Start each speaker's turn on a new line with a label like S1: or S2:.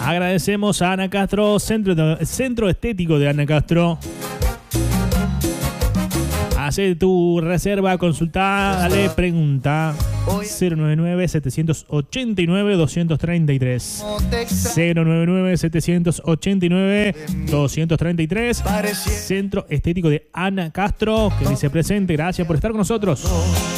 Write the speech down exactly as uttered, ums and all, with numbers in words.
S1: Agradecemos a Ana Castro, Centro, Centro Estético de Ana Castro. Hace tu reserva, consulta, dale, pregunta. cero nueve nueve, siete ocho nueve, dos tres tres. cero nueve nueve, siete ocho nueve, dos tres tres. Centro Estético de Ana Castro, que dice presente. Gracias por estar con nosotros.